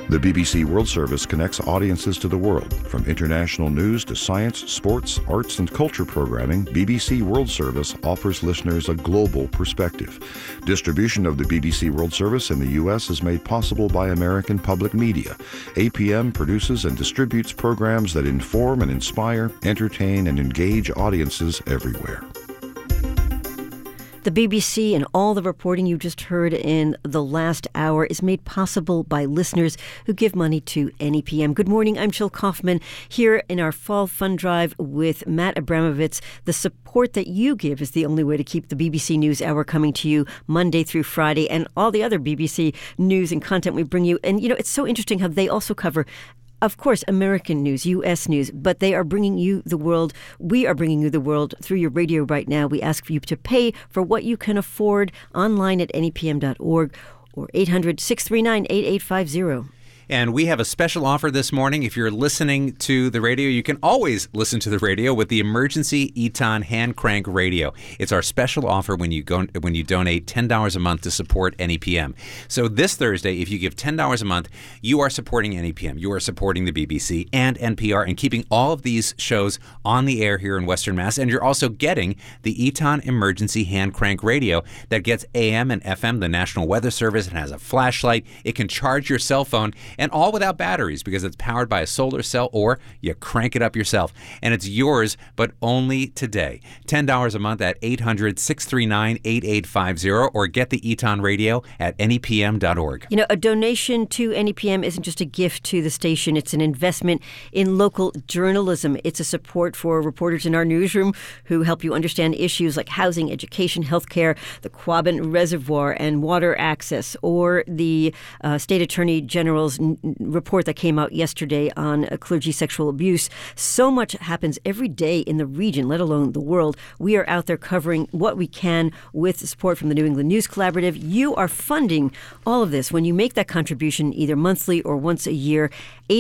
The BBC World Service connects audiences to the world. From international news to science, sports, arts, and culture programming, BBC World Service offers listeners a global perspective. Distribution of the BBC World Service in the U.S. is made possible by American Public Media. APM produces and distributes programs that inform and inspire, entertain, and engage audiences everywhere. The BBC and all the reporting you just heard in the last hour is made possible by listeners who give money to NEPM. Good morning, I'm Jill Kaufman here in our Fall Fund Drive with Matt Abramovitz. The support that you give is the only way to keep the BBC News Hour coming to you Monday through Friday and all the other BBC news and content we bring you. And, you know, it's so interesting how they also cover, of course, American news, U.S. news, but they are bringing you the world. We are bringing you the world through your radio right now. We ask for you to pay for what you can afford online at nepm.org or 800-639-8850. And we have a special offer this morning. If you're listening to the radio, you can always listen to the radio with the Emergency Eton Hand Crank Radio. It's our special offer when you donate $10 a month to support NEPM. So this Thursday, if you give $10 a month, you are supporting NEPM. You are supporting the BBC and NPR and keeping all of these shows on the air here in Western Mass. And you're also getting the Eton Emergency Hand Crank Radio that gets AM and FM, the National Weather Service. It has a flashlight. It can charge your cell phone. And all without batteries because it's powered by a solar cell or you crank it up yourself. And it's yours, but only today. $10 a month at 800-639-8850 or get the Eton Radio at nepm.org. You know, a donation to NEPM isn't just a gift to the station. It's an investment in local journalism. It's a support for reporters in our newsroom who help you understand issues like housing, education, healthcare, the Quabbin Reservoir and water access, or the State Attorney General's report that came out yesterday on clergy sexual abuse. So much happens every day in the region, let alone the world. We are out there covering what we can with support from the New England News Collaborative. You are funding all of this when you make that contribution either monthly or once a year.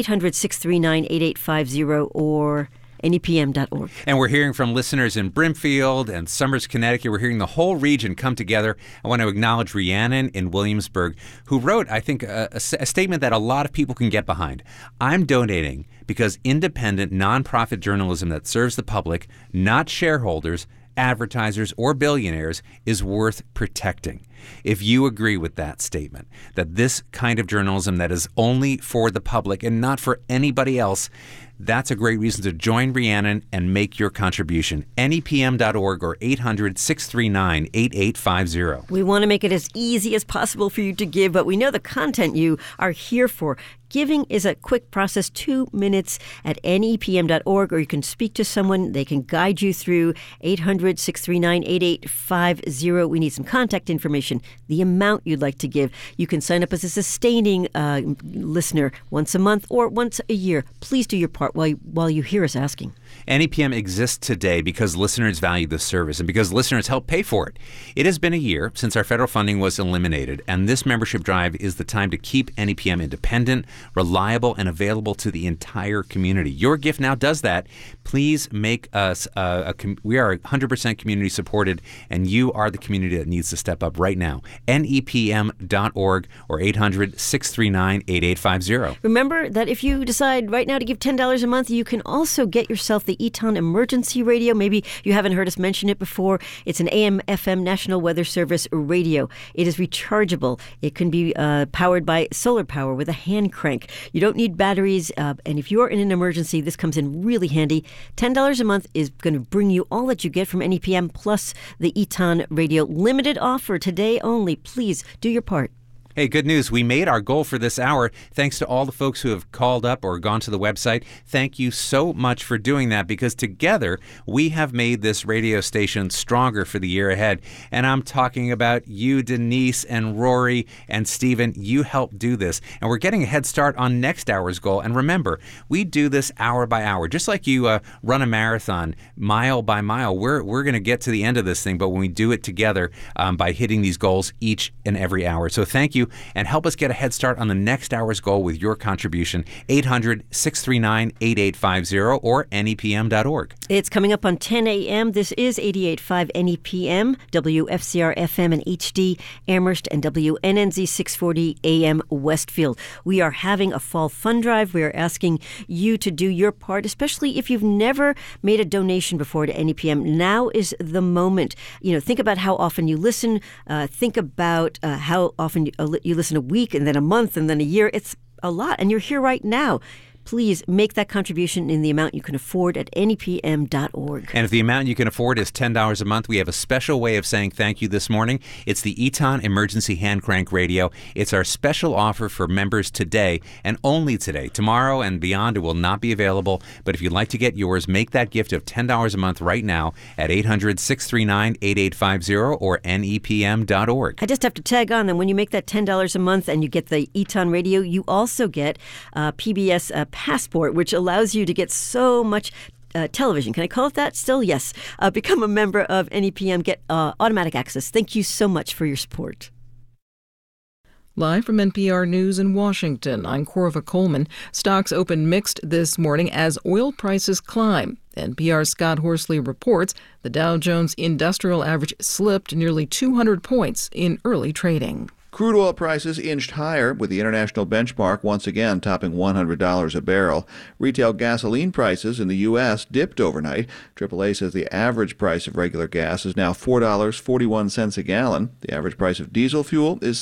800-639-8850 or nepm.org. And we're hearing from listeners in Brimfield and Somers, Connecticut. We're hearing the whole region come together. I want to acknowledge Rhiannon in Williamsburg, who wrote, I think, a statement that a lot of people can get behind. I'm donating because independent, nonprofit journalism that serves the public, not shareholders, advertisers, or billionaires, is worth protecting. If you agree with that statement, that this kind of journalism that is only for the public and not for anybody else, that's a great reason to join Rhiannon and make your contribution. nepm.org or 800-639-8850. We want to make it as easy as possible for you to give, but we know the content you are here for. Giving is a quick process, 2 minutes at nepm.org, or you can speak to someone. They can guide you through 800-639-8850. We need some contact information, the amount you'd like to give. You can sign up as a sustaining listener once a month or once a year. Please do your part while you hear us asking. NEPM exists today because listeners value the service and because listeners help pay for it. It has been a year since our federal funding was eliminated, and this membership drive is the time to keep NEPM independent, reliable, and available to the entire community. Your gift now does that. Please make us we are 100% community supported, and you are the community that needs to step up right now. nepm.org or 800-639-8850. Remember that if you decide right now to give $10 a month, you can also get yourself the Eton Emergency Radio. Maybe you haven't heard us mention it before. It's an AM/FM National Weather Service radio. It is rechargeable. It can be powered by solar power with a hand crank. You don't need batteries, and if you're in an emergency, this comes in really handy. $10 a month is going to bring you all that you get from NEPM plus the Eton Radio. Limited offer today only. Please do your part. Hey, good news. We made our goal for this hour thanks to all the folks who have called up or gone to the website. Thank you so much for doing that, because together we have made this radio station stronger for the year ahead. And I'm talking about you, Denise and Rory and Stephen. You helped do this. And we're getting a head start on next hour's goal. And remember, we do this hour by hour. Just like you run a marathon mile by mile, we're going to get to the end of this thing. But when we do it together by hitting these goals each and every hour. So thank you. you and help us get a head start on the next hour's goal with your contribution. 800-639-8850 or nepm.org. It's coming up on 10 a.m. This is 88.5 NEPM, WFCR FM and HD, Amherst, and WNNZ 640 AM Westfield. We are having a fall fund drive. We are asking you to do your part, especially if you've never made a donation before to NEPM. Now is the moment. Think about how often you listen. Think about how often you listen a week and then a month and then a year. It's a lot, and you're here right now. Please make that contribution in the amount you can afford at nepm.org. And if the amount you can afford is $10 a month, we have a special way of saying thank you this morning. It's the Eton Emergency Hand Crank Radio. It's our special offer for members today and only today. Tomorrow and beyond, it will not be available. But if you'd like to get yours, make that gift of $10 a month right now at 800-639-8850 or nepm.org. I just have to tag on that when you make that $10 a month and you get the Eton Radio, you also get PBS Passport, which allows you to get so much television. Can I call it that still? Yes. Become a member of NEPM. Get automatic access. Thank you so much for your support. Live from NPR News in Washington, I'm Corva Coleman. Stocks opened mixed this morning as oil prices climb. NPR's Scott Horsley reports the Dow Jones Industrial Average slipped nearly 200 points in early trading. Crude oil prices inched higher, with the international benchmark once again topping $100 a barrel. Retail gasoline prices in the U.S. dipped overnight. AAA says the average price of regular gas is now $4.41 a gallon. The average price of diesel fuel is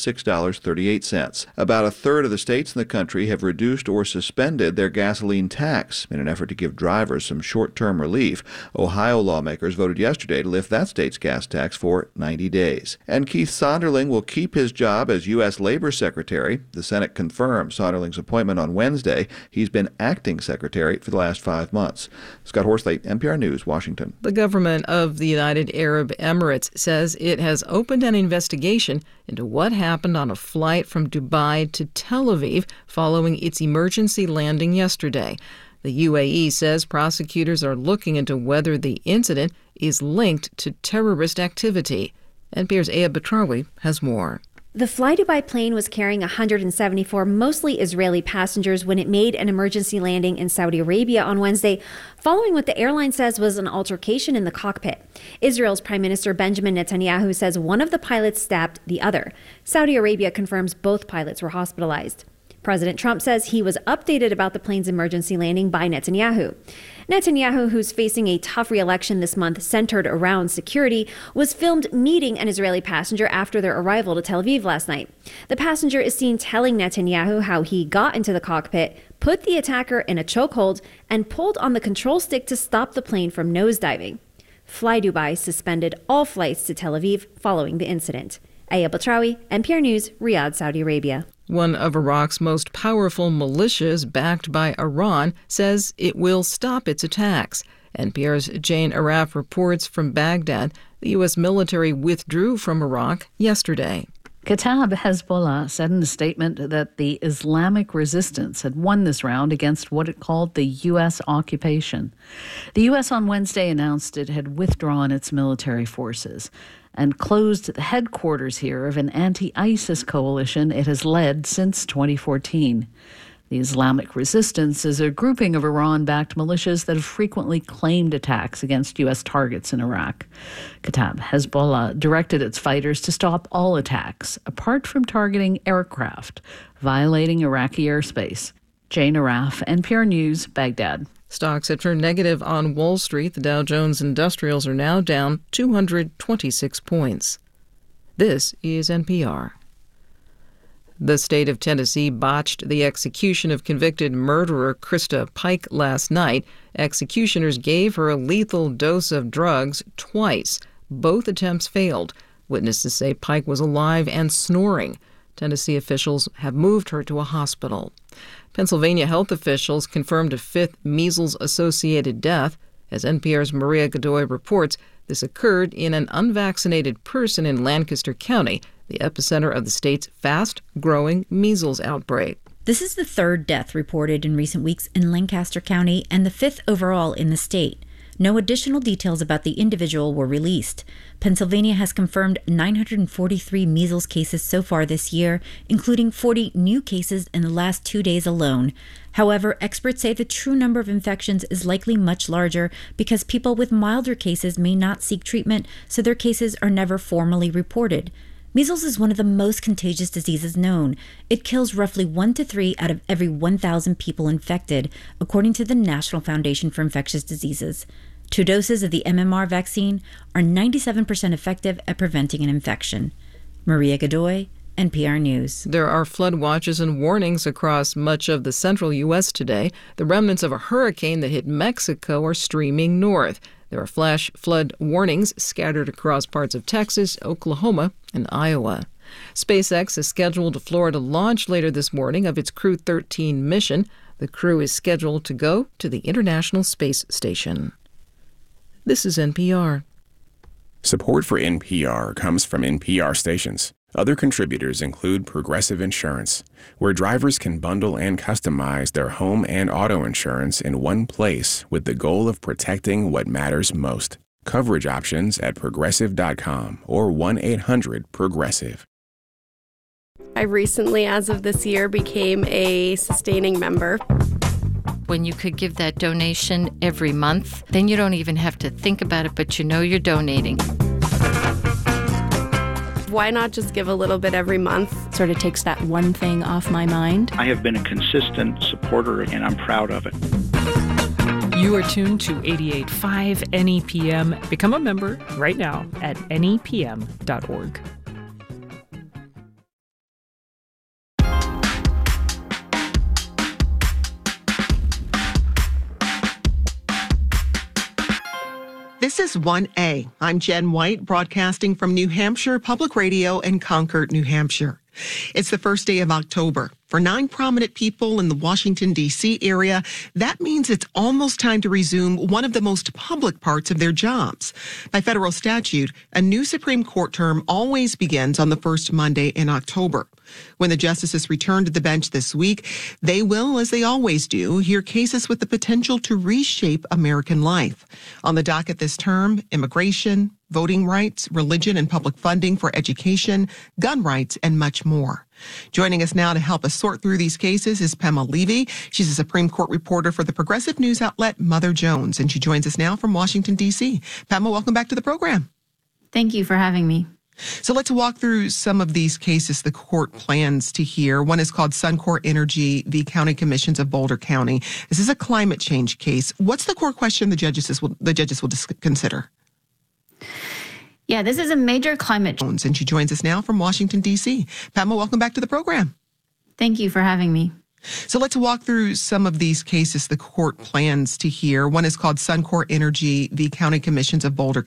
$6.38. About a third of the states in the country have reduced or suspended their gasoline tax in an effort to give drivers some short-term relief. Ohio lawmakers voted yesterday to lift that state's gas tax for 90 days. And Keith Sonderling will keep his job as U.S. Labor Secretary. The Senate confirmed Sonderling's appointment on Wednesday. He's been acting secretary for the last 5 months. Scott Horsley, NPR News, Washington. The government of the United Arab Emirates says it has opened an investigation into what happened on a flight from Dubai to Tel Aviv following its emergency landing yesterday. The UAE says prosecutors are looking into whether the incident is linked to terrorist activity. NPR's Aya Batrawi has more. The Fly Dubai plane was carrying 174 mostly Israeli passengers when it made an emergency landing in Saudi Arabia on Wednesday, following what the airline says was an altercation in the cockpit. Israel's Prime Minister Benjamin Netanyahu says one of the pilots stabbed the other. Saudi Arabia confirms both pilots were hospitalized. President Trump says he was updated about the plane's emergency landing by Netanyahu. Netanyahu, who's facing a tough re-election this month centered around security, was filmed meeting an Israeli passenger after their arrival to Tel Aviv last night. The passenger is seen telling Netanyahu how he got into the cockpit, put the attacker in a chokehold, and pulled on the control stick to stop the plane from nosediving. Fly Dubai suspended all flights to Tel Aviv following the incident. Aya Batrawi, NPR News, Riyadh, Saudi Arabia. One of Iraq's most powerful militias, backed by Iran, says it will stop its attacks. NPR's Jane Araf reports from Baghdad. The U.S. military withdrew from Iraq yesterday. Kataib Hezbollah said in a statement that the Islamic resistance had won this round against what it called the U.S. occupation. The U.S. on Wednesday announced it had withdrawn its military forces and closed the headquarters here of an anti-ISIS coalition it has led since 2014. The Islamic Resistance is a grouping of Iran-backed militias that have frequently claimed attacks against U.S. targets in Iraq. Kataib Hezbollah directed its fighters to stop all attacks, apart from targeting aircraft, violating Iraqi airspace. Jane Araf, NPR News, Baghdad. Stocks have turned negative on Wall Street. The Dow Jones Industrials are now down 226 points. This is NPR. The state of Tennessee botched the execution of convicted murderer Krista Pike last night. Executioners gave her a lethal dose of drugs twice. Both attempts failed. Witnesses say Pike was alive and snoring. Tennessee officials have moved her to a hospital. Pennsylvania health officials confirmed a fifth measles-associated death. As NPR's Maria Godoy reports, this occurred in an unvaccinated person in Lancaster County, the epicenter of the state's fast-growing measles outbreak. This is the third death reported in recent weeks in Lancaster County and the fifth overall in the state. No additional details about the individual were released. Pennsylvania has confirmed 943 measles cases so far this year, including 40 new cases in the last 2 days alone. However, experts say the true number of infections is likely much larger because people with milder cases may not seek treatment, so their cases are never formally reported. Measles is one of the most contagious diseases known. It kills roughly 1 to 3 out of every 1,000 people infected, according to the National Foundation for Infectious Diseases. 2 doses of the MMR vaccine are 97% effective at preventing an infection. Maria Godoy, NPR News. There are flood watches and warnings across much of the central U.S. today. The remnants of a hurricane that hit Mexico are streaming north. There are flash flood warnings scattered across parts of Texas, Oklahoma, and Iowa. SpaceX is scheduled to Florida launch later this morning of its Crew 13 mission. The crew is scheduled to go to the International Space Station. This is NPR. Support for NPR comes from NPR stations. Other contributors include Progressive Insurance, where drivers can bundle and customize their home and auto insurance in one place with the goal of protecting what matters most. Coverage options at progressive.com or 1-800-PROGRESSIVE. I recently, as of this year, became a sustaining member. When you could give that donation every month, then you don't even have to think about it, but you know you're donating. Why not just give a little bit every month? Sort of takes that one thing off my mind. I have been a consistent supporter, and I'm proud of it. You are tuned to 88.5 NEPM. Become a member right now at nepm.org. This is 1A. I'm Jen White, broadcasting from New Hampshire Public Radio in Concord, New Hampshire. It's the first day of October. For 9 prominent people in the Washington, D.C. area, that means it's almost time to resume one of the most public parts of their jobs. By federal statute, a new Supreme Court term always begins on the first Monday in October. When the justices return to the bench this week, they will, as they always do, hear cases with the potential to reshape American life. On the docket this term, immigration, voting rights, religion and public funding for education, gun rights, and much more. Joining us now to help us sort through these cases is Pema Levy. She's a Supreme Court reporter for the progressive news outlet Mother Jones, and she joins us now from Washington, D.C. Pema, welcome back to the program. Thank you for having me. So let's walk through some of these cases the court plans to hear. One is called Suncor Energy v. County Commissions of Boulder County. This is a climate change case. What's the core question the judges will consider? Yeah, this is a major climate change. And she joins us now from Washington, D.C. Pema, welcome back to the program. Thank you for having me. So let's walk through some of these cases the court plans to hear. One is called Suncor Energy v. County Commissions of Boulder